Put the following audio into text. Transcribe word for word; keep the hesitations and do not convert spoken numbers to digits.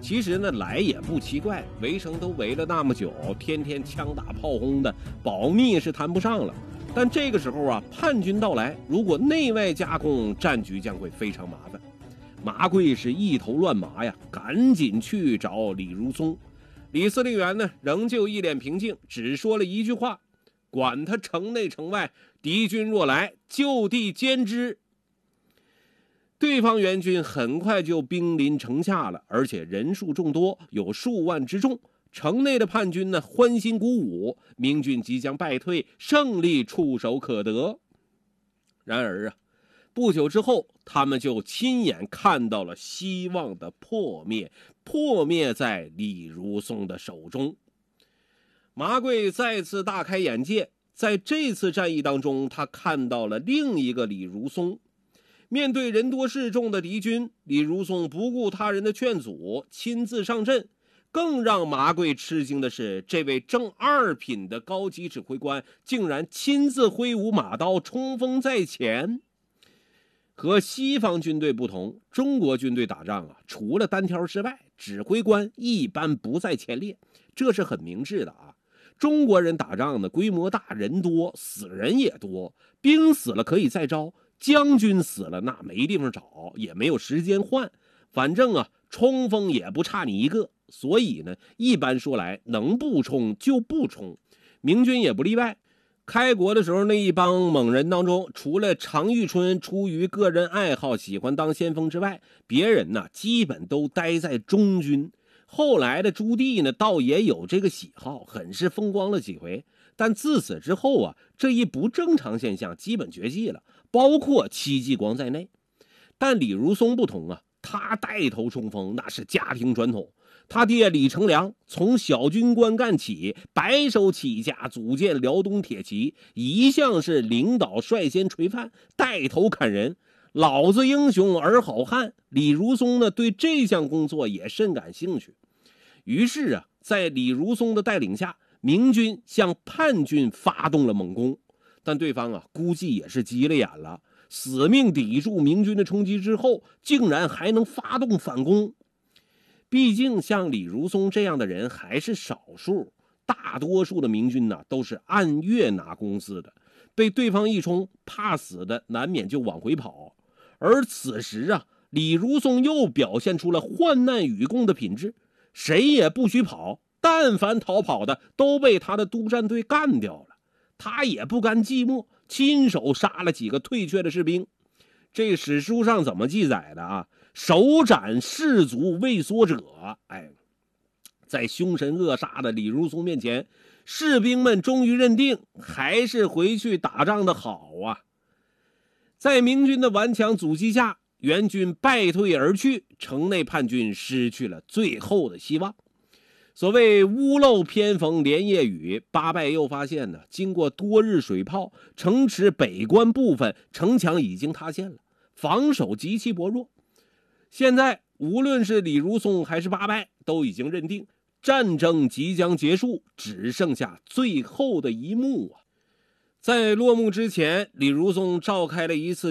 其实呢，来也不奇怪，围城都围了那么久，天天枪打炮轰的，保密是谈不上了。但这个时候啊，叛军到来，如果内外夹攻，战局将会非常麻烦。麻贵是一头乱麻呀，赶紧去找李如松。李司令员呢，仍旧一脸平静，只说了一句话：管他城内城外，敌军若来，就地歼之。对方援军很快就兵临城下了，而且人数众多，有数万之众。城内的叛军呢，欢欣鼓舞，明军即将败退，胜利触手可得。然而啊，不久之后，他们就亲眼看到了希望的破灭，破灭在李如松的手中。麻贵再次大开眼界，在这次战役当中，他看到了另一个李如松。面对人多势众的敌军，李如松不顾他人的劝阻，亲自上阵。更让麻贵吃惊的是，这位正二品的高级指挥官竟然亲自挥舞马刀，冲锋在前。和西方军队不同，中国军队打仗啊，除了单挑之外，指挥官一般不在前列，这是很明智的啊。中国人打仗呢，规模大，人多，死人也多，兵死了可以再招，将军死了那没地方找，也没有时间换，反正啊，冲锋也不差你一个。所以呢，一般说来，能不冲就不冲，明军也不例外。开国的时候，那一帮猛人当中，除了常遇春出于个人爱好喜欢当先锋之外，别人呢基本都待在中军。后来的朱棣呢，倒也有这个喜好，很是风光了几回。但自此之后啊，这一不正常现象基本绝迹了，包括戚继光在内。但李如松不同啊，他带头冲锋那是家庭传统。他爹李成梁从小军官干起，白手起家组建辽东铁骑，一向是领导率先垂范，带头砍人。老子英雄儿好汉，李如松呢对这项工作也甚感兴趣。于是啊，在李如松的带领下，明军向叛军发动了猛攻。但对方啊估计也是急了眼了，死命抵住明军的冲击之后，竟然还能发动反攻。毕竟像李如松这样的人还是少数，大多数的明军呢都是按月拿工资的，被对方一冲，怕死的难免就往回跑。而此时啊，李如松又表现出了患难与共的品质，谁也不许跑，但凡逃跑的都被他的督战队干掉了。他也不甘寂寞，亲手杀了几个退却的士兵。这史书上怎么记载的啊？手斩士卒畏缩者。哎，在凶神恶煞的李如松面前，士兵们终于认定还是回去打仗的好啊。在明军的顽强阻击下，援军败退而去，城内叛军失去了最后的希望。所谓屋漏偏逢连夜雨，八拜又发现呢，经过多日水泡，城池北关部分城墙已经塌陷了，防守极其薄弱。现在无论是李如松还是八拜，都已经认定战争即将结束，只剩下最后的一幕啊。在落幕之前，李如松召开了一次